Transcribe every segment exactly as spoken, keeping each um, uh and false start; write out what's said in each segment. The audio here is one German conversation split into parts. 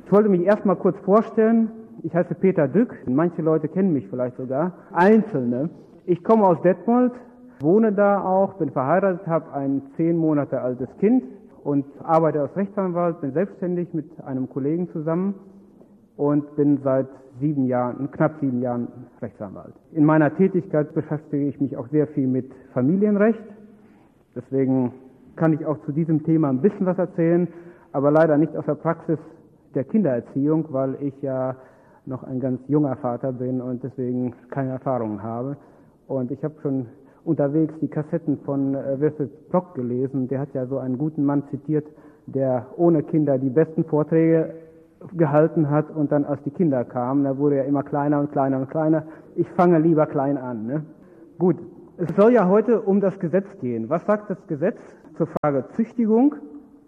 Ich wollte mich erstmal kurz vorstellen. Ich heiße Peter Dück. Manche Leute kennen mich vielleicht sogar. Einzelne. Ich komme aus Detmold, wohne da auch, bin verheiratet, habe ein zehn Monate altes Kind und arbeite als Rechtsanwalt, bin selbstständig mit einem Kollegen zusammen und bin seit sieben Jahren, knapp sieben Jahren Rechtsanwalt. In meiner Tätigkeit beschäftige ich mich auch sehr viel mit Familienrecht. Deswegen kann ich auch zu diesem Thema ein bisschen was erzählen, aber leider nicht aus der Praxis der Kindererziehung, weil ich ja noch ein ganz junger Vater bin und deswegen keine Erfahrung habe. Und ich habe schon unterwegs die Kassetten von äh, Wilfried Plock gelesen. Der hat ja so einen guten Mann zitiert, der ohne Kinder die besten Vorträge gehalten hat und dann, als die Kinder kamen, da wurde er immer kleiner und kleiner und kleiner. Ich fange lieber klein an. Ne? Gut, es soll ja heute um das Gesetz gehen. Was sagt das Gesetz zur Frage Züchtigung?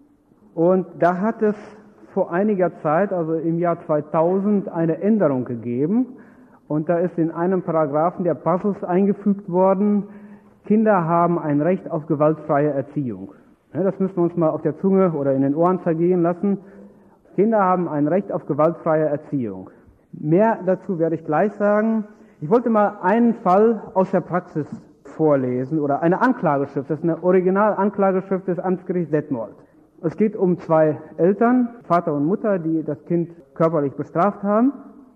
Und da hat es vor einiger Zeit, also im Jahr zweitausend, eine Änderung gegeben. Und da ist in einem Paragraphen der Passus eingefügt worden, Kinder haben ein Recht auf gewaltfreie Erziehung. Ja, das müssen wir uns mal auf der Zunge oder in den Ohren zergehen lassen. Kinder haben ein Recht auf gewaltfreie Erziehung. Mehr dazu werde ich gleich sagen. Ich wollte mal einen Fall aus der Praxis vorlesen oder eine Anklageschrift. Das ist eine Originalanklageschrift des Amtsgerichts Detmold. Es geht um zwei Eltern, Vater und Mutter, die das Kind körperlich bestraft haben.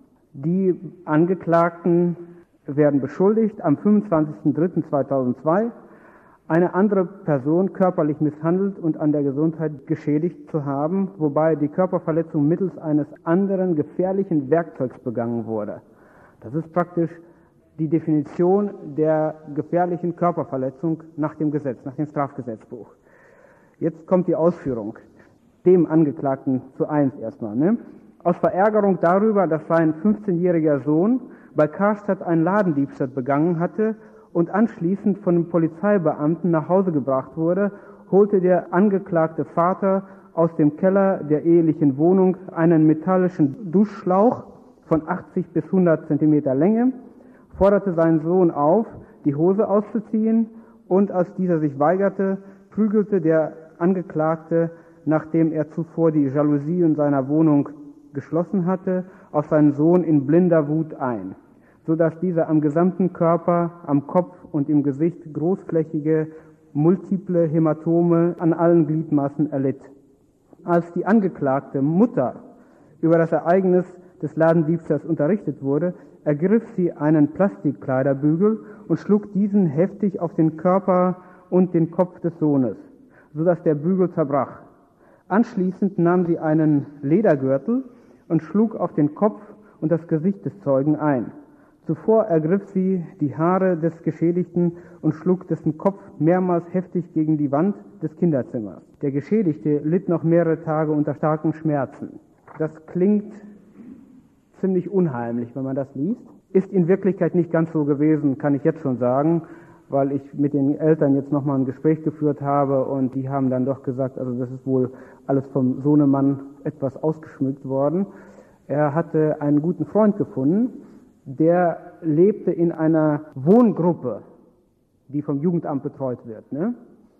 Die Angeklagten werden beschuldigt, am fünfundzwanzigsten dritten zweitausendzwei eine andere Person körperlich misshandelt und an der Gesundheit geschädigt zu haben, wobei die Körperverletzung mittels eines anderen gefährlichen Werkzeugs begangen wurde. Das ist praktisch die Definition der gefährlichen Körperverletzung nach dem Gesetz, nach dem Strafgesetzbuch. Jetzt kommt die Ausführung. Dem Angeklagten zu eins erstmal. Ne? Aus Verärgerung darüber, dass sein fünfzehnjähriger Sohn bei Karstadt einen Ladendiebstahl begangen hatte und anschließend von einem Polizeibeamten nach Hause gebracht wurde, holte der angeklagte Vater aus dem Keller der ehelichen Wohnung einen metallischen Duschschlauch von achtzig bis hundert Zentimeter Länge, forderte seinen Sohn auf, die Hose auszuziehen, und als dieser sich weigerte, prügelte der Angeklagte, nachdem er zuvor die Jalousien seiner Wohnung geschlossen hatte, auf seinen Sohn in blinder Wut ein, so dass dieser am gesamten Körper, am Kopf und im Gesicht großflächige, multiple Hämatome an allen Gliedmaßen erlitt. Als die angeklagte Mutter über das Ereignis des Ladendiebstahls unterrichtet wurde, ergriff sie einen Plastikkleiderbügel und schlug diesen heftig auf den Körper und den Kopf des Sohnes, so dass der Bügel zerbrach. Anschließend nahm sie einen Ledergürtel und schlug auf den Kopf und das Gesicht des Zeugen ein. Zuvor ergriff sie die Haare des Geschädigten und schlug dessen Kopf mehrmals heftig gegen die Wand des Kinderzimmers. Der Geschädigte litt noch mehrere Tage unter starken Schmerzen. Das klingt ziemlich unheimlich, wenn man das liest. Ist in Wirklichkeit nicht ganz so gewesen, kann ich jetzt schon sagen, weil ich mit den Eltern jetzt nochmal ein Gespräch geführt habe und die haben dann doch gesagt, also das ist wohl alles vom Sohnemann etwas ausgeschmückt worden. Er hatte einen guten Freund gefunden, der lebte in einer Wohngruppe, die vom Jugendamt betreut wird. Ne?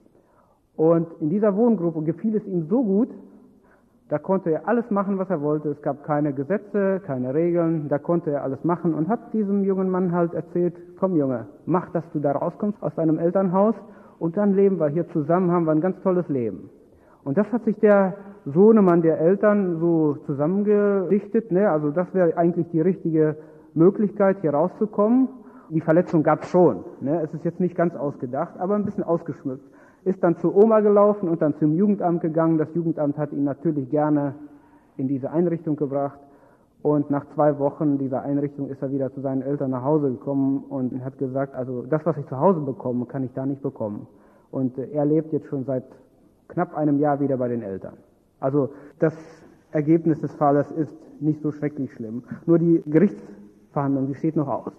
Und in dieser Wohngruppe gefiel es ihm so gut, da konnte er alles machen, was er wollte. Es gab keine Gesetze, keine Regeln, da konnte er alles machen und hat diesem jungen Mann halt erzählt, komm Junge, mach, dass du da rauskommst aus deinem Elternhaus und dann leben wir hier zusammen, haben wir ein ganz tolles Leben. Und das hat sich der Sohnemann der Eltern so zusammengedichtet, ne? Also das wäre eigentlich die richtige Möglichkeit, hier rauszukommen. Die Verletzung gab es schon, ne? Es ist jetzt nicht ganz ausgedacht, aber ein bisschen ausgeschmückt. Ist dann zu Oma gelaufen und dann zum Jugendamt gegangen. Das Jugendamt hat ihn natürlich gerne in diese Einrichtung gebracht. Und nach zwei Wochen dieser Einrichtung ist er wieder zu seinen Eltern nach Hause gekommen und hat gesagt, also das, was ich zu Hause bekomme, kann ich da nicht bekommen. Und er lebt jetzt schon seit knapp einem Jahr wieder bei den Eltern. Also das Ergebnis des Falles ist nicht so schrecklich schlimm. Nur die Gerichtsverhandlung, die steht noch aus.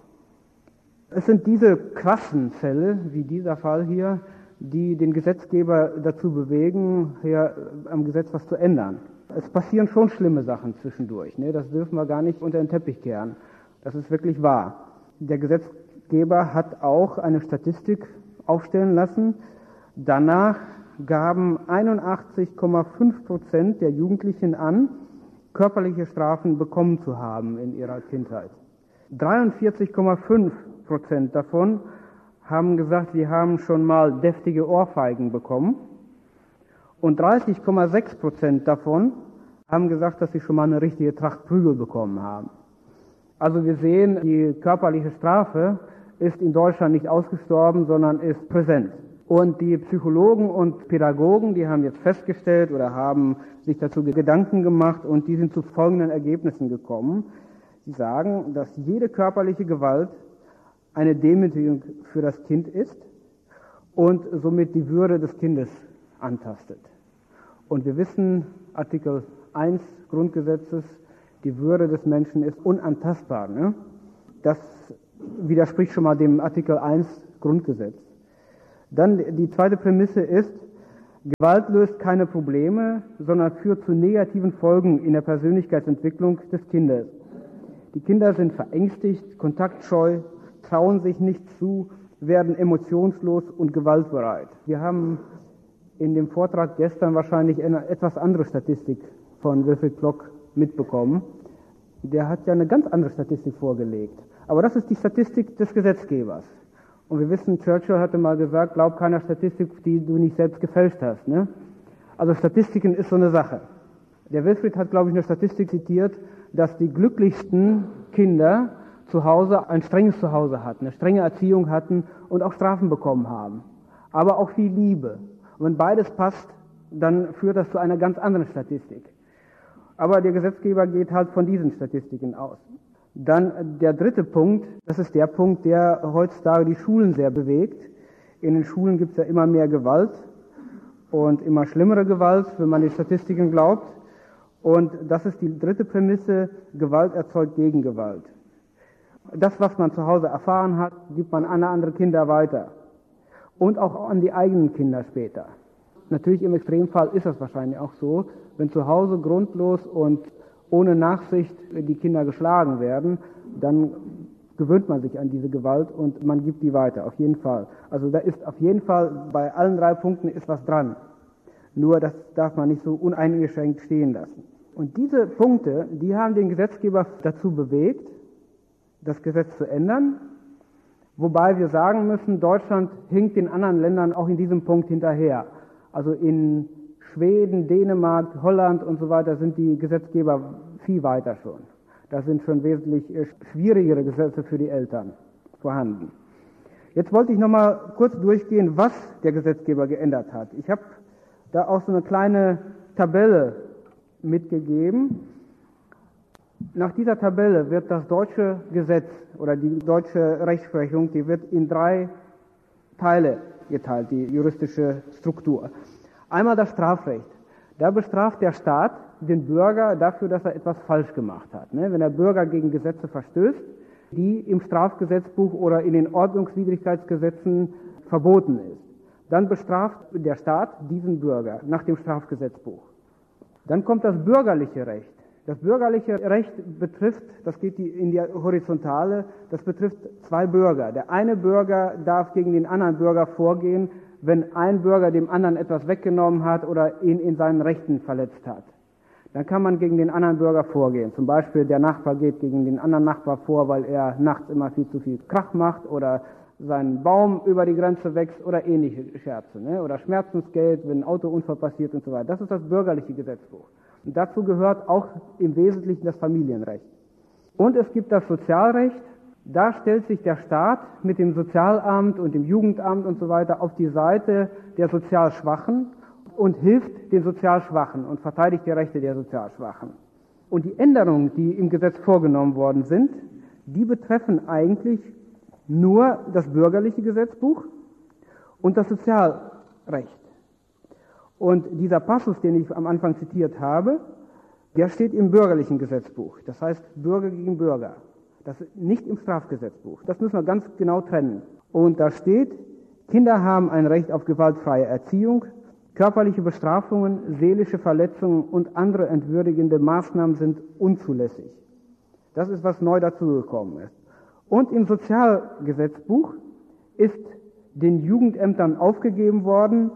Es sind diese krassen Fälle, wie dieser Fall hier, die den Gesetzgeber dazu bewegen, hier am Gesetz was zu ändern. Es passieren schon schlimme Sachen zwischendurch, ne? Das dürfen wir gar nicht unter den Teppich kehren. Das ist wirklich wahr. Der Gesetzgeber hat auch eine Statistik aufstellen lassen. Danach gaben einundachtzig Komma fünf Prozent der Jugendlichen an, körperliche Strafen bekommen zu haben in ihrer Kindheit. dreiundvierzig Komma fünf Prozent davon haben gesagt, sie haben schon mal deftige Ohrfeigen bekommen. Und dreißig Komma sechs Prozent davon haben gesagt, dass sie schon mal eine richtige Tracht Prügel bekommen haben. Also wir sehen, die körperliche Strafe ist in Deutschland nicht ausgestorben, sondern ist präsent. Und die Psychologen und Pädagogen, die haben jetzt festgestellt oder haben sich dazu Gedanken gemacht und die sind zu folgenden Ergebnissen gekommen. Sie sagen, dass jede körperliche Gewalt eine Demütigung für das Kind ist und somit die Würde des Kindes antastet. Und wir wissen, Artikel eins Grundgesetzes, die Würde des Menschen ist unantastbar. Ne? Das widerspricht schon mal dem Artikel eins Grundgesetz. Dann die zweite Prämisse ist, Gewalt löst keine Probleme, sondern führt zu negativen Folgen in der Persönlichkeitsentwicklung des Kindes. Die Kinder sind verängstigt, kontaktscheu, trauen sich nicht zu, werden emotionslos und gewaltbereit. Wir haben in dem Vortrag gestern wahrscheinlich eine etwas andere Statistik von Wilfried Plock mitbekommen. Der hat ja eine ganz andere Statistik vorgelegt. Aber das ist die Statistik des Gesetzgebers. Und wir wissen, Churchill hatte mal gesagt, glaub keiner Statistik, die du nicht selbst gefälscht hast. Ne? Also Statistiken ist so eine Sache. Der Wilfried hat, glaube ich, eine Statistik zitiert, dass die glücklichsten Kinder zu Hause ein strenges Zuhause hatten, eine strenge Erziehung hatten und auch Strafen bekommen haben. Aber auch viel Liebe. Und wenn beides passt, dann führt das zu einer ganz anderen Statistik. Aber der Gesetzgeber geht halt von diesen Statistiken aus. Dann der dritte Punkt, das ist der Punkt, der heutzutage die Schulen sehr bewegt. In den Schulen gibt es ja immer mehr Gewalt und immer schlimmere Gewalt, wenn man den Statistiken glaubt. Und das ist die dritte Prämisse, Gewalt erzeugt Gegengewalt. Das, was man zu Hause erfahren hat, gibt man an andere Kinder weiter. Und auch an die eigenen Kinder später. Natürlich im Extremfall ist das wahrscheinlich auch so, wenn zu Hause grundlos und ohne Nachsicht die Kinder geschlagen werden, dann gewöhnt man sich an diese Gewalt und man gibt die weiter, auf jeden Fall. Also da ist auf jeden Fall, bei allen drei Punkten ist was dran. Nur das darf man nicht so uneingeschränkt stehen lassen. Und diese Punkte, die haben den Gesetzgeber dazu bewegt, das Gesetz zu ändern, wobei wir sagen müssen, Deutschland hinkt den anderen Ländern auch in diesem Punkt hinterher. Also in Schweden, Dänemark, Holland und so weiter sind die Gesetzgeber viel weiter schon. Da sind schon wesentlich schwierigere Gesetze für die Eltern vorhanden. Jetzt wollte ich noch mal kurz durchgehen, was der Gesetzgeber geändert hat. Ich habe da auch so eine kleine Tabelle mitgegeben. Nach dieser Tabelle wird das deutsche Gesetz oder die deutsche Rechtsprechung, die wird in drei Teile geteilt, die juristische Struktur. Einmal das Strafrecht. Da bestraft der Staat den Bürger dafür, dass er etwas falsch gemacht hat. Wenn der Bürger gegen Gesetze verstößt, die im Strafgesetzbuch oder in den Ordnungswidrigkeitsgesetzen verboten ist, dann bestraft der Staat diesen Bürger nach dem Strafgesetzbuch. Dann kommt das bürgerliche Recht. Das bürgerliche Recht betrifft, das geht in die Horizontale, das betrifft zwei Bürger. Der eine Bürger darf gegen den anderen Bürger vorgehen, wenn ein Bürger dem anderen etwas weggenommen hat oder ihn in seinen Rechten verletzt hat. Dann kann man gegen den anderen Bürger vorgehen. Zum Beispiel der Nachbar geht gegen den anderen Nachbar vor, weil er nachts immer viel zu viel Krach macht oder seinen Baum über die Grenze wächst oder ähnliche Scherze. Ne? Oder Schmerzensgeld, wenn ein Autounfall passiert und so weiter. Das ist das bürgerliche Gesetzbuch. Und dazu gehört auch im Wesentlichen das Familienrecht. Und es gibt das Sozialrecht. Da stellt sich der Staat mit dem Sozialamt und dem Jugendamt und so weiter auf die Seite der sozial Schwachen und hilft den sozial Schwachen und verteidigt die Rechte der sozial Schwachen. Und die Änderungen, die im Gesetz vorgenommen worden sind, die betreffen eigentlich nur das bürgerliche Gesetzbuch und das Sozialrecht. Und dieser Passus, den ich am Anfang zitiert habe, der steht im bürgerlichen Gesetzbuch. Das heißt Bürger gegen Bürger. Das ist nicht im Strafgesetzbuch. Das müssen wir ganz genau trennen. Und da steht, Kinder haben ein Recht auf gewaltfreie Erziehung, körperliche Bestrafungen, seelische Verletzungen und andere entwürdigende Maßnahmen sind unzulässig. Das ist, was neu dazugekommen ist. Und im Sozialgesetzbuch ist den Jugendämtern aufgegeben worden,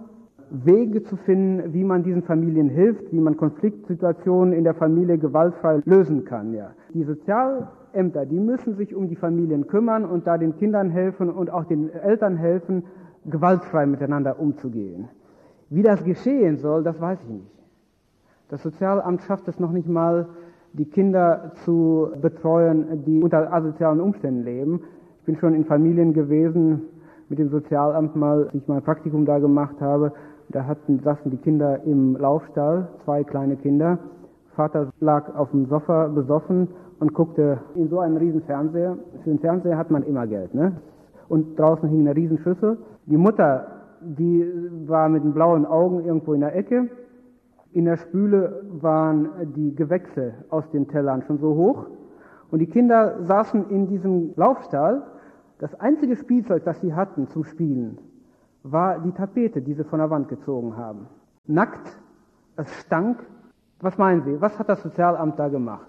Wege zu finden, wie man diesen Familien hilft, wie man Konfliktsituationen in der Familie gewaltfrei lösen kann. Ja. Die Sozialämter, die müssen sich um die Familien kümmern und da den Kindern helfen und auch den Eltern helfen, gewaltfrei miteinander umzugehen. Wie das geschehen soll, das weiß ich nicht. Das Sozialamt schafft es noch nicht mal, die Kinder zu betreuen, die unter asozialen Umständen leben. Ich bin schon in Familien gewesen mit dem Sozialamt mal, als ich mein Praktikum da gemacht habe. Da hatten, saßen die Kinder im Laufstall, zwei kleine Kinder. Vater lag auf dem Sofa besoffen und guckte in so einen riesen Fernseher. Für den Fernseher hat man immer Geld, ne? Und draußen hing eine riesen Schüssel. Die Mutter, die war mit den blauen Augen irgendwo in der Ecke. In der Spüle waren die Gewächse aus den Tellern schon so hoch. Und die Kinder saßen in diesem Laufstall. Das einzige Spielzeug, das sie hatten zum Spielen, war die Tapete, die sie von der Wand gezogen haben. Nackt, es stank. Was meinen Sie, was hat das Sozialamt da gemacht?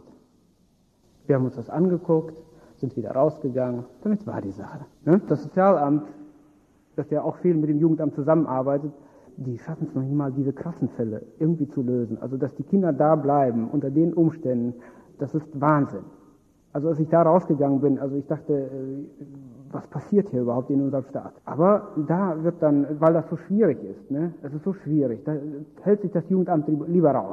Wir haben uns das angeguckt, sind wieder rausgegangen. Damit war die Sache. Das Sozialamt, das ja auch viel mit dem Jugendamt zusammenarbeitet, die schaffen es noch nicht mal, diese krassen Fälle irgendwie zu lösen. Also, dass die Kinder da bleiben, unter den Umständen, das ist Wahnsinn. Also, als ich da rausgegangen bin, also ich dachte, was passiert hier überhaupt in unserem Staat? Aber da wird dann, weil das so schwierig ist, ne, es ist so schwierig, da hält sich das Jugendamt lieber raus.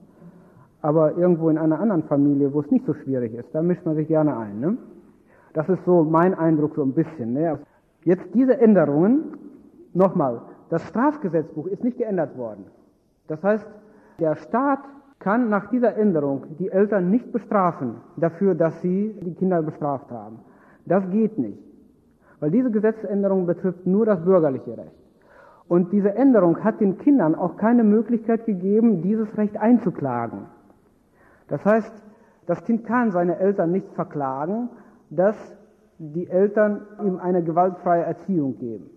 Aber irgendwo in einer anderen Familie, wo es nicht so schwierig ist, da mischt man sich gerne ein, ne? Das ist so mein Eindruck so ein bisschen, ne? Jetzt diese Änderungen, nochmal, das Strafgesetzbuch ist nicht geändert worden. Das heißt, der Staat kann nach dieser Änderung die Eltern nicht bestrafen dafür, dass sie die Kinder bestraft haben. Das geht nicht. Weil diese Gesetzesänderung betrifft nur das bürgerliche Recht. Und diese Änderung hat den Kindern auch keine Möglichkeit gegeben, dieses Recht einzuklagen. Das heißt, das Kind kann seine Eltern nicht verklagen, dass die Eltern ihm eine gewaltfreie Erziehung geben.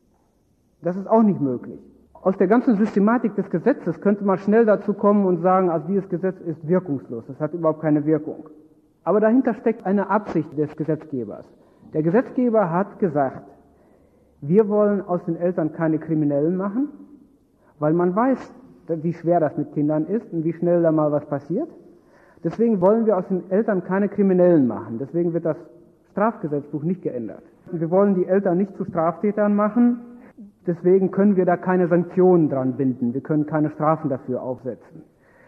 Das ist auch nicht möglich. Aus der ganzen Systematik des Gesetzes könnte man schnell dazu kommen und sagen, also dieses Gesetz ist wirkungslos, es hat überhaupt keine Wirkung. Aber dahinter steckt eine Absicht des Gesetzgebers. Der Gesetzgeber hat gesagt, wir wollen aus den Eltern keine Kriminellen machen, weil man weiß, wie schwer das mit Kindern ist und wie schnell da mal was passiert. Deswegen wollen wir aus den Eltern keine Kriminellen machen. Deswegen wird das Strafgesetzbuch nicht geändert. Wir wollen die Eltern nicht zu Straftätern machen. Deswegen können wir da keine Sanktionen dran binden. Wir können keine Strafen dafür aufsetzen.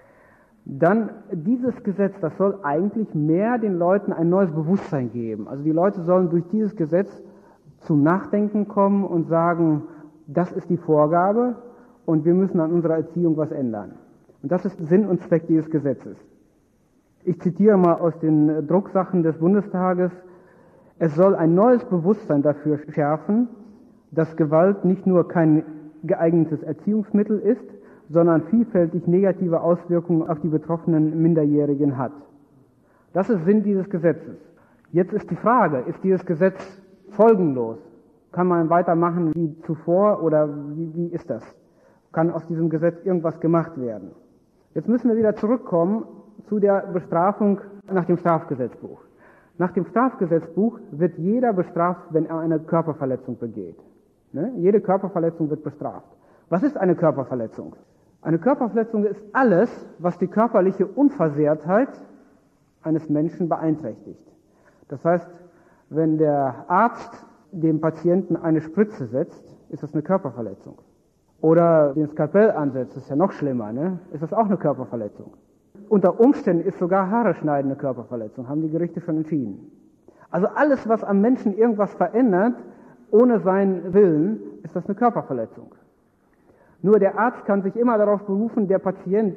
Dann dieses Gesetz, das soll eigentlich mehr den Leuten ein neues Bewusstsein geben. Also die Leute sollen durch dieses Gesetz zum Nachdenken kommen und sagen, das ist die Vorgabe und wir müssen an unserer Erziehung was ändern. Und das ist Sinn und Zweck dieses Gesetzes. Ich zitiere mal aus den Drucksachen des Bundestages. Es soll ein neues Bewusstsein dafür schärfen, dass Gewalt nicht nur kein geeignetes Erziehungsmittel ist, sondern vielfältig negative Auswirkungen auf die betroffenen Minderjährigen hat. Das ist Sinn dieses Gesetzes. Jetzt ist die Frage, ist dieses Gesetz folgenlos? Kann man weitermachen wie zuvor oder wie, wie ist das? Kann aus diesem Gesetz irgendwas gemacht werden? Jetzt müssen wir wieder zurückkommen zu der Bestrafung nach dem Strafgesetzbuch. Nach dem Strafgesetzbuch wird jeder bestraft, wenn er eine Körperverletzung begeht. Ne? Jede Körperverletzung wird bestraft. Was ist eine Körperverletzung? Eine Körperverletzung ist alles, was die körperliche Unversehrtheit eines Menschen beeinträchtigt. Das heißt, wenn der Arzt dem Patienten eine Spritze setzt, ist das eine Körperverletzung. Oder den Skalpell ansetzt, ist ja noch schlimmer, ne? Ist das auch eine Körperverletzung. Unter Umständen ist sogar Haare schneiden eine Körperverletzung, haben die Gerichte schon entschieden. Also alles, was am Menschen irgendwas verändert, ohne seinen Willen, ist das eine Körperverletzung. Nur der Arzt kann sich immer darauf berufen, der Patient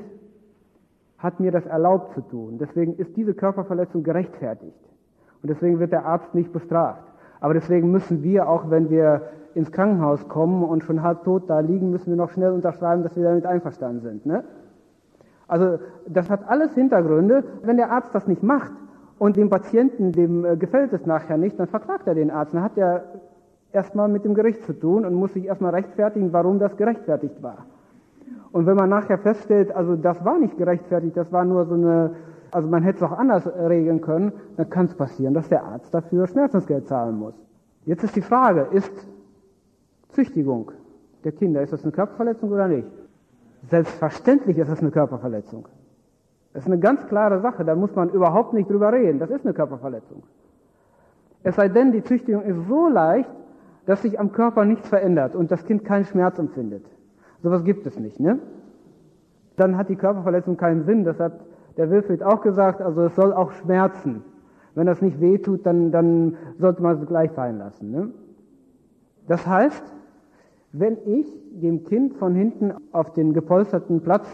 hat mir das erlaubt zu tun. Deswegen ist diese Körperverletzung gerechtfertigt. Und deswegen wird der Arzt nicht bestraft. Aber deswegen müssen wir, auch wenn wir ins Krankenhaus kommen und schon halbtot da liegen, müssen wir noch schnell unterschreiben, dass wir damit einverstanden sind. Ne? Also das hat alles Hintergründe. Wenn der Arzt das nicht macht und dem Patienten, dem äh, gefällt es nachher nicht, dann verklagt er den Arzt. Dann hat er erstmal mit dem Gericht zu tun und muss sich erstmal rechtfertigen, warum das gerechtfertigt war. Und wenn man nachher feststellt, also das war nicht gerechtfertigt, das war nur so eine, also man hätte es auch anders regeln können, dann kann es passieren, dass der Arzt dafür Schmerzensgeld zahlen muss. Jetzt ist die Frage, ist Züchtigung der Kinder. Ist das eine Körperverletzung oder nicht? Selbstverständlich ist das eine Körperverletzung. Das ist eine ganz klare Sache, da muss man überhaupt nicht drüber reden. Das ist eine Körperverletzung. Es sei denn, die Züchtigung ist so leicht, dass sich am Körper nichts verändert und das Kind keinen Schmerz empfindet. Sowas gibt es nicht, ne? Dann hat die Körperverletzung keinen Sinn. Das hat der Wilfried auch gesagt, also es soll auch schmerzen. Wenn das nicht wehtut, dann, dann sollte man es gleich sein lassen, ne? Das heißt, wenn ich dem Kind von hinten auf den gepolsterten Platz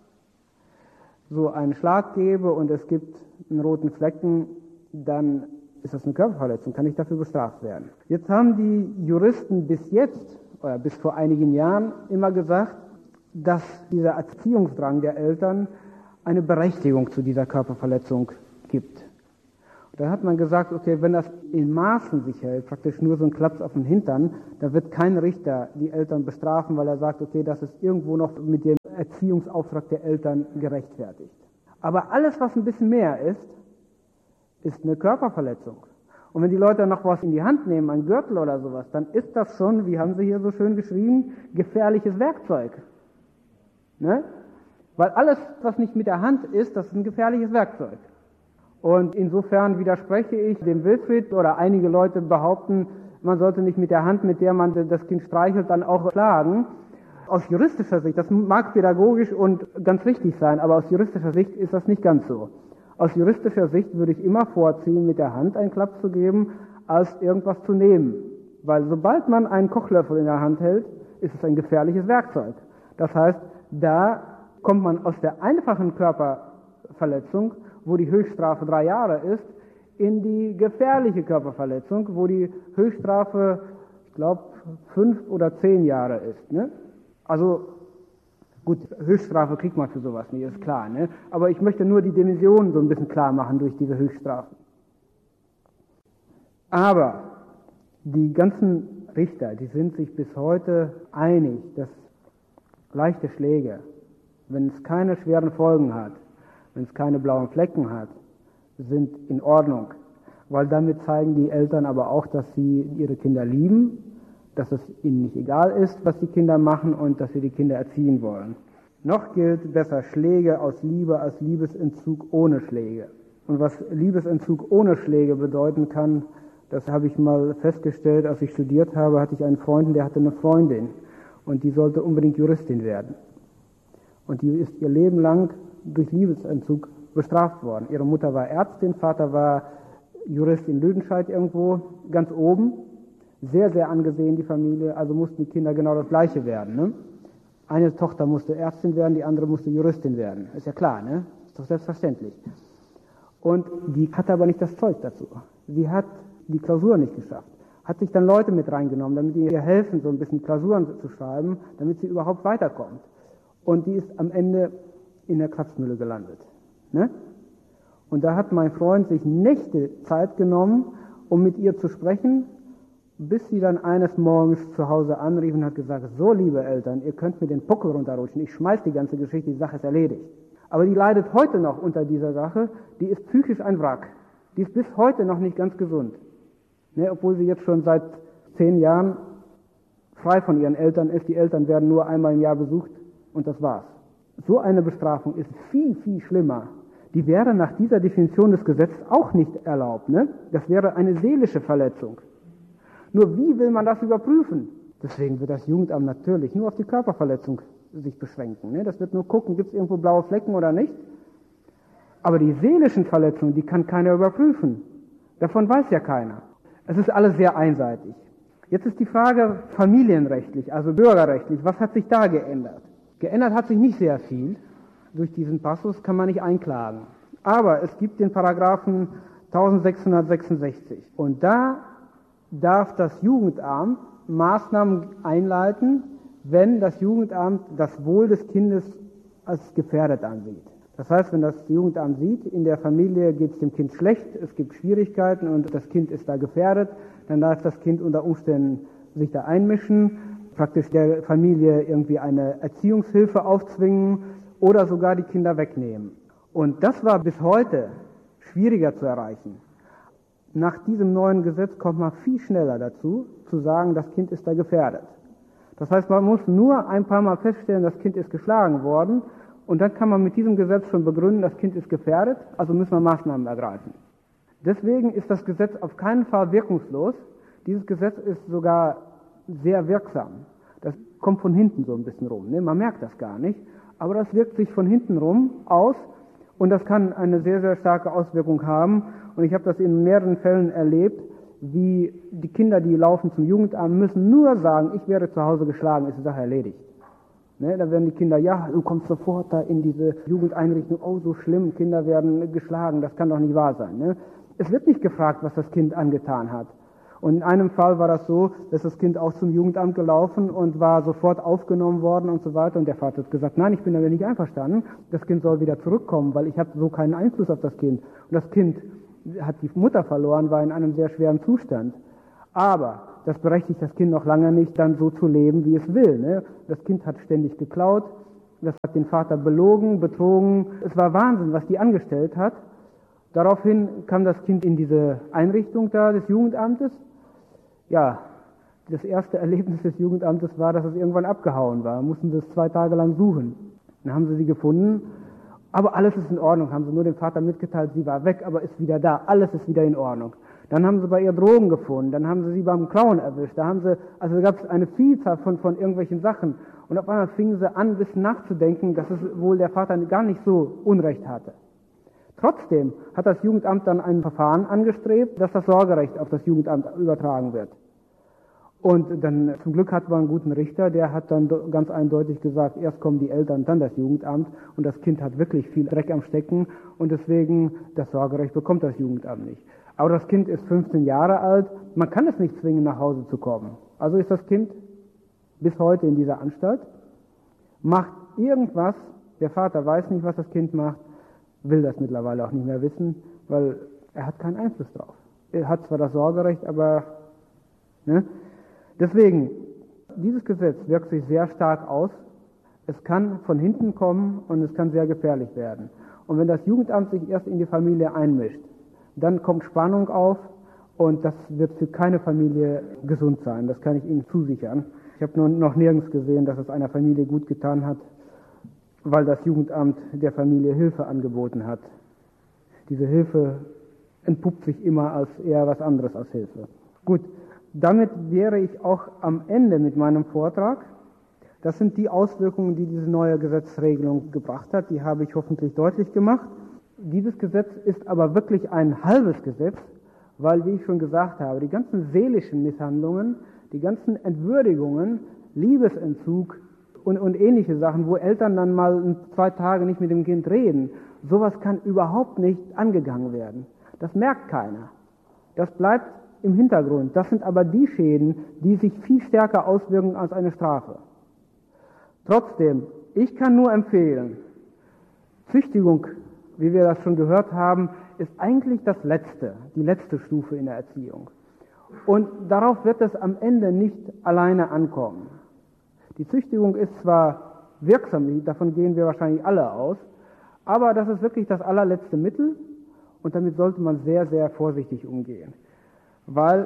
so einen Schlag gebe und es gibt einen roten Flecken, dann ist das eine Körperverletzung, kann ich dafür bestraft werden. Jetzt haben die Juristen bis jetzt, oder bis vor einigen Jahren, immer gesagt, dass dieser Erziehungsdrang der Eltern eine Berechtigung zu dieser Körperverletzung gibt. Und dann hat man gesagt, okay, wenn das in Maßen sich hält, praktisch nur so ein Klaps auf den Hintern, da wird kein Richter die Eltern bestrafen, weil er sagt, okay, das ist irgendwo noch mit dem Erziehungsauftrag der Eltern gerechtfertigt. Aber alles, was ein bisschen mehr ist, ist eine Körperverletzung. Und wenn die Leute noch was in die Hand nehmen, ein Gürtel oder sowas, dann ist das schon, wie haben sie hier so schön geschrieben, gefährliches Werkzeug. Ne? Weil alles, was nicht mit der Hand ist, das ist ein gefährliches Werkzeug. Und insofern widerspreche ich dem Wilfried, oder einige Leute behaupten, man sollte nicht mit der Hand, mit der man das Kind streichelt, dann auch schlagen. Aus juristischer Sicht, das mag pädagogisch und ganz richtig sein, aber aus juristischer Sicht ist das nicht ganz so. Aus juristischer Sicht würde ich immer vorziehen, mit der Hand einen Klaps zu geben, als irgendwas zu nehmen. Weil sobald man einen Kochlöffel in der Hand hält, ist es ein gefährliches Werkzeug. Das heißt, da kommt man aus der einfachen Körperverletzung, wo die Höchststrafe drei Jahre ist, in die gefährliche Körperverletzung, wo die Höchststrafe, ich glaube, fünf oder zehn Jahre ist. Ne? Also gut, Höchststrafe kriegt man für sowas nicht, ist klar. Ne? Aber ich möchte nur die Dimensionen so ein bisschen klar machen durch diese Höchststrafen. Aber die ganzen Richter, die sind sich bis heute einig, dass leichte Schläge, wenn es keine schweren Folgen hat, wenn es keine blauen Flecken hat, sind in Ordnung. Weil damit zeigen die Eltern aber auch, dass sie ihre Kinder lieben, dass es ihnen nicht egal ist, was die Kinder machen und dass sie die Kinder erziehen wollen. Noch gilt besser Schläge aus Liebe als Liebesentzug ohne Schläge. Und was Liebesentzug ohne Schläge bedeuten kann, das habe ich mal festgestellt, als ich studiert habe, hatte ich einen Freund, der hatte eine Freundin und die sollte unbedingt Juristin werden. Und die ist ihr Leben lang durch Liebesentzug bestraft worden. Ihre Mutter war Ärztin, Vater war Jurist in Lüdenscheid irgendwo, ganz oben. Sehr, sehr angesehen, die Familie, also mussten die Kinder genau das Gleiche werden. Ne? Eine Tochter musste Ärztin werden, die andere musste Juristin werden. Ist ja klar, ne? Ist doch selbstverständlich. Und die hatte aber nicht das Zeug dazu. Sie hat die Klausur nicht geschafft. Hat sich dann Leute mit reingenommen, damit die ihr helfen, so ein bisschen Klausuren zu schreiben, damit sie überhaupt weiterkommt. Und die ist am Ende in der Klapsmühle gelandet. Ne? Und da hat mein Freund sich Nächte Zeit genommen, um mit ihr zu sprechen, bis sie dann eines Morgens zu Hause anrief und hat gesagt, so liebe Eltern, ihr könnt mir den Puckel runterrutschen, ich schmeiß die ganze Geschichte, die Sache ist erledigt. Aber die leidet heute noch unter dieser Sache, die ist psychisch ein Wrack. Die ist bis heute noch nicht ganz gesund. Ne, obwohl sie jetzt schon seit zehn Jahren frei von ihren Eltern ist. Die Eltern werden nur einmal im Jahr besucht und das war's. So eine Bestrafung ist viel, viel schlimmer. Die wäre nach dieser Definition des Gesetzes auch nicht erlaubt. Ne? Das wäre eine seelische Verletzung. Nur wie will man das überprüfen? Deswegen wird das Jugendamt natürlich nur auf die Körperverletzung sich beschränken. Ne? Das wird nur gucken, gibt es irgendwo blaue Flecken oder nicht. Aber die seelischen Verletzungen, die kann keiner überprüfen. Davon weiß ja keiner. Es ist alles sehr einseitig. Jetzt ist die Frage familienrechtlich, also bürgerrechtlich, was hat sich da geändert? Geändert hat sich nicht sehr viel. Durch diesen Passus kann man nicht einklagen. Aber es gibt den Paragraphen eintausendsechshundertsechsundsechzig. Und da darf das Jugendamt Maßnahmen einleiten, wenn das Jugendamt das Wohl des Kindes als gefährdet ansieht. Das heißt, wenn das Jugendamt sieht, in der Familie geht es dem Kind schlecht, es gibt Schwierigkeiten und das Kind ist da gefährdet, dann darf das Kind unter Umständen sich da einmischen, praktisch der Familie irgendwie eine Erziehungshilfe aufzwingen oder sogar die Kinder wegnehmen. Und das war bis heute schwieriger zu erreichen. Nach diesem neuen Gesetz kommt man viel schneller dazu, zu sagen, das Kind ist da gefährdet. Das heißt, man muss nur ein paar Mal feststellen, das Kind ist geschlagen worden und dann kann man mit diesem Gesetz schon begründen, das Kind ist gefährdet, also müssen wir Maßnahmen ergreifen. Deswegen ist das Gesetz auf keinen Fall wirkungslos. Dieses Gesetz ist sogar sehr wirksam. Das kommt von hinten so ein bisschen rum. Ne? Man merkt das gar nicht, aber das wirkt sich von hinten rum aus und das kann eine sehr, sehr starke Auswirkung haben. Und ich habe das in mehreren Fällen erlebt, wie die Kinder, die laufen zum Jugendamt, müssen nur sagen, ich werde zu Hause geschlagen, ist die Sache erledigt. Ne? Da werden die Kinder, ja, du kommst sofort da in diese Jugendeinrichtung, oh, so schlimm, Kinder werden geschlagen, das kann doch nicht wahr sein. Ne? Es wird nicht gefragt, was das Kind angetan hat. Und in einem Fall war das so, dass das Kind auch zum Jugendamt gelaufen und war sofort aufgenommen worden und so weiter. Und der Vater hat gesagt, nein, ich bin damit nicht einverstanden. Das Kind soll wieder zurückkommen, weil ich habe so keinen Einfluss auf das Kind. Und das Kind hat die Mutter verloren, war in einem sehr schweren Zustand. Aber das berechtigt das Kind noch lange nicht, dann so zu leben, wie es will. Ne? Das Kind hat ständig geklaut, das hat den Vater belogen, betrogen. Es war Wahnsinn, was die angestellt hat. Daraufhin kam das Kind in diese Einrichtung da des Jugendamtes. Ja, das erste Erlebnis des Jugendamtes war, dass es irgendwann abgehauen war. Mussten sie es zwei Tage lang suchen. Dann haben sie sie gefunden. Aber alles ist in Ordnung, haben sie nur dem Vater mitgeteilt, sie war weg, aber ist wieder da. Alles ist wieder in Ordnung. Dann haben sie bei ihr Drogen gefunden. Dann haben sie sie beim Klauen erwischt. Da haben sie, also da gab es eine Vielzahl von, von irgendwelchen Sachen. Und auf einmal fingen sie an, ein bisschen nachzudenken, dass es wohl der Vater gar nicht so Unrecht hatte. Trotzdem hat das Jugendamt dann ein Verfahren angestrebt, dass das Sorgerecht auf das Jugendamt übertragen wird. Und dann zum Glück hat man einen guten Richter, der hat dann ganz eindeutig gesagt, erst kommen die Eltern, dann das Jugendamt und das Kind hat wirklich viel Dreck am Stecken und deswegen das Sorgerecht bekommt das Jugendamt nicht. Aber das Kind ist fünfzehn Jahre alt, man kann es nicht zwingen, nach Hause zu kommen. Also ist das Kind bis heute in dieser Anstalt, macht irgendwas, der Vater weiß nicht, was das Kind macht, will das mittlerweile auch nicht mehr wissen, weil er hat keinen Einfluss drauf. Er hat zwar das Sorgerecht, aber ne? Deswegen, dieses Gesetz wirkt sich sehr stark aus. Es kann von hinten kommen und es kann sehr gefährlich werden. Und wenn das Jugendamt sich erst in die Familie einmischt, dann kommt Spannung auf und das wird für keine Familie gesund sein. Das kann ich Ihnen zusichern. Ich habe noch nirgends gesehen, dass es einer Familie gut getan hat, weil das Jugendamt der Familie Hilfe angeboten hat. Diese Hilfe entpuppt sich immer als eher was anderes als Hilfe. Gut, damit wäre ich auch am Ende mit meinem Vortrag. Das sind die Auswirkungen, die diese neue Gesetzregelung gebracht hat. Die habe ich hoffentlich deutlich gemacht. Dieses Gesetz ist aber wirklich ein halbes Gesetz, weil, wie ich schon gesagt habe, die ganzen seelischen Misshandlungen, die ganzen Entwürdigungen, Liebesentzug, Und, und ähnliche Sachen, wo Eltern dann mal zwei Tage nicht mit dem Kind reden. Sowas kann überhaupt nicht angegangen werden. Das merkt keiner. Das bleibt im Hintergrund. Das sind aber die Schäden, die sich viel stärker auswirken als eine Strafe. Trotzdem, ich kann nur empfehlen, Züchtigung, wie wir das schon gehört haben, ist eigentlich das Letzte, die letzte Stufe in der Erziehung. Und darauf wird es am Ende nicht alleine ankommen. Die Züchtigung ist zwar wirksam, davon gehen wir wahrscheinlich alle aus, aber das ist wirklich das allerletzte Mittel und damit sollte man sehr, sehr vorsichtig umgehen. Weil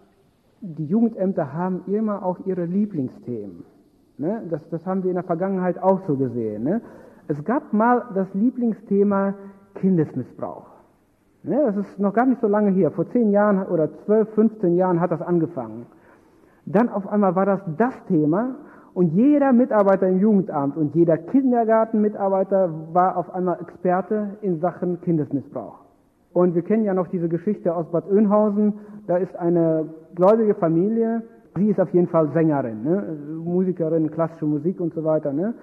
die Jugendämter haben immer auch ihre Lieblingsthemen. Ne? Das, das haben wir in der Vergangenheit auch so gesehen. Ne? Es gab mal das Lieblingsthema Kindesmissbrauch. Ne? Das ist noch gar nicht so lange her. Vor zehn Jahren oder zwölf, fünfzehn Jahren hat das angefangen. Dann auf einmal war das das Thema. Und jeder Mitarbeiter im Jugendamt und jeder Kindergartenmitarbeiter war auf einmal Experte in Sachen Kindesmissbrauch. Und wir kennen ja noch diese Geschichte aus Bad Oeynhausen. Da ist eine gläubige Familie, sie ist auf jeden Fall Sängerin, ne? Musikerin, klassische Musik und so weiter. Ne?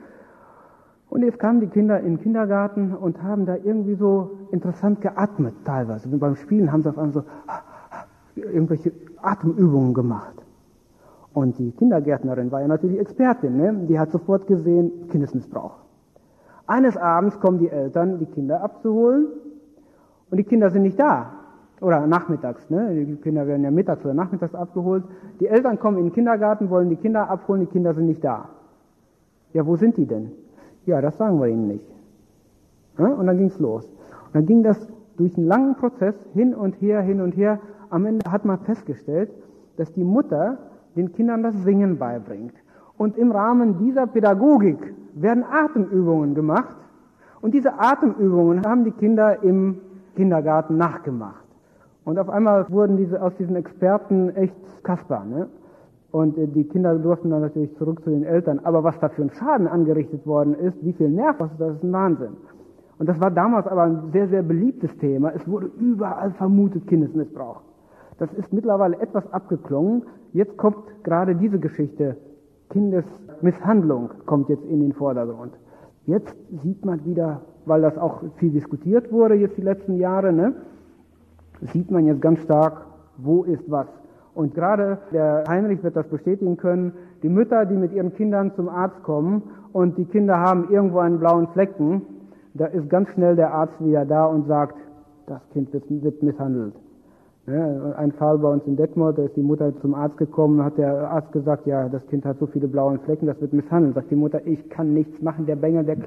Und jetzt kamen die Kinder in den Kindergarten und haben da irgendwie so interessant geatmet teilweise. Und beim Spielen haben sie auf einmal so irgendwelche Atemübungen gemacht. Und die Kindergärtnerin war ja natürlich Expertin, ne? Die hat sofort gesehen, Kindesmissbrauch. Eines Abends kommen die Eltern, die Kinder abzuholen und die Kinder sind nicht da. Oder nachmittags, ne? Die Kinder werden ja mittags oder nachmittags abgeholt. Die Eltern kommen in den Kindergarten, wollen die Kinder abholen, die Kinder sind nicht da. Ja, wo sind die denn? Ja, das sagen wir ihnen nicht. Ja? Und dann ging's los. Und dann ging das durch einen langen Prozess hin und her, hin und her. Am Ende hat man festgestellt, dass die Mutter den Kindern das Singen beibringt. Und im Rahmen dieser Pädagogik werden Atemübungen gemacht. Und diese Atemübungen haben die Kinder im Kindergarten nachgemacht. Und auf einmal wurden diese aus diesen Experten echt Kasper, ne? Und äh, die Kinder durften dann natürlich zurück zu den Eltern. Aber was da für ein Schaden angerichtet worden ist, wie viel Nerv, das ist ein Wahnsinn. Und das war damals aber ein sehr, sehr beliebtes Thema. Es wurde überall vermutet Kindesmissbrauch. Das ist mittlerweile etwas abgeklungen. Jetzt kommt gerade diese Geschichte, Kindesmisshandlung, kommt jetzt in den Vordergrund. Jetzt sieht man wieder, weil das auch viel diskutiert wurde jetzt die letzten Jahre, ne, sieht man jetzt ganz stark, wo ist was. Und gerade der Heinrich wird das bestätigen können, die Mütter, die mit ihren Kindern zum Arzt kommen und die Kinder haben irgendwo einen blauen Flecken, da ist ganz schnell der Arzt wieder da und sagt, das Kind wird, wird misshandelt. Ja, ein Fall bei uns in Detmold, da ist die Mutter zum Arzt gekommen, hat der Arzt gesagt, ja, das Kind hat so viele blaue Flecken, das wird misshandelt. Sagt die Mutter, ich kann nichts machen, der Bengel, der